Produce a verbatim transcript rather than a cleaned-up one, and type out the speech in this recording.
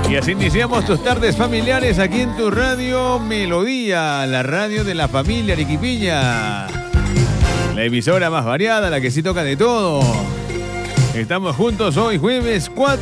Y así iniciamos tus tardes familiares aquí en tu radio Melodía, la radio de la familia arequipeña. La emisora más variada, la que sí toca de todo. Estamos juntos hoy jueves cuatro.